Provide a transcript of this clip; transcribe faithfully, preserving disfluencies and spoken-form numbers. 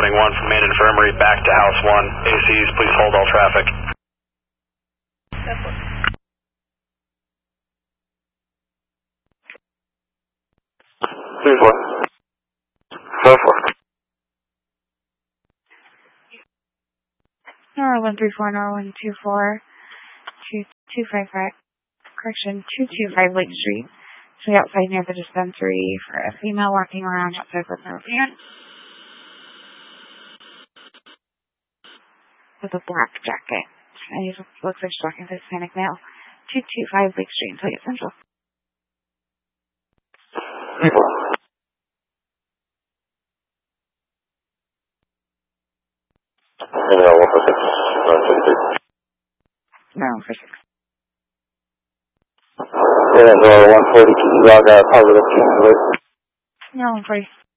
incoming one from main infirmary back to house one. A Cs, please hold all traffic. three four. four four. Nora one three four, Nora one two four, two two five five, correction, two two five Lake Street. So outside near the dispensary for a female walking around outside with her van with a black jacket. And he looks like she's talking to a Hispanic male. two two five Lake Street, Toyota Central. three four. one four six. No, for six. Yeah, one forty, log out, positive. No, one forty.